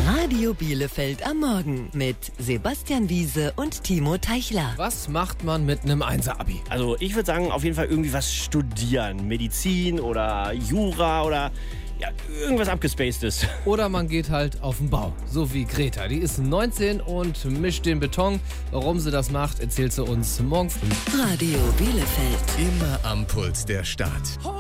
Radio Bielefeld am Morgen mit Sebastian Wiese und Timo Teichler. Was macht man mit einem Einser-Abi? Also ich würde sagen, auf jeden Fall irgendwie was studieren. Medizin oder Jura oder ja, irgendwas abgespacedes. Oder man geht halt auf den Bau, so wie Greta. Die ist 19 und mischt den Beton. Warum sie das macht, erzählt sie uns morgen früh. Radio Bielefeld. Immer am Puls der Stadt.